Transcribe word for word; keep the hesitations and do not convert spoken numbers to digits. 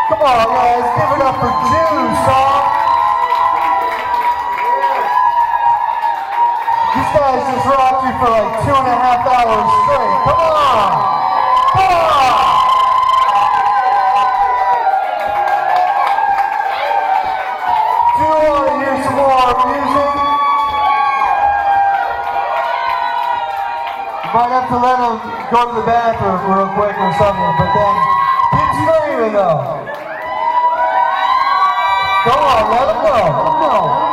Come on, guys, give it up for Juice, song. These guys just rocked you for like two and a half hours straight. Come on! Come on! Do you want to hear some more music? You might have to let them go to the bathroom real quick or something, but then keep screaming though. Go on, let them go. Let them go.